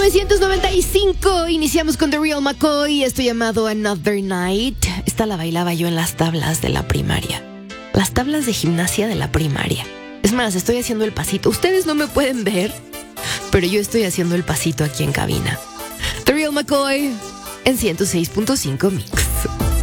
1995, iniciamos con The Real McCoy, esto llamado Another Night. Esta la bailaba yo en las tablas de la primaria. Las tablas de gimnasia de la primaria. Es más, estoy haciendo el pasito. Ustedes no me pueden ver, pero yo estoy haciendo el pasito aquí en cabina. The Real McCoy en 106.5 Mix.